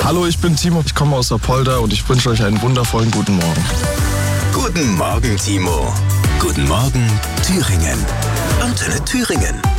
Hallo, ich bin Timo, ich komme aus Apolda und ich wünsche euch einen wundervollen guten Morgen. Guten Morgen, Timo. Guten Morgen, Thüringen. Antenne Thüringen.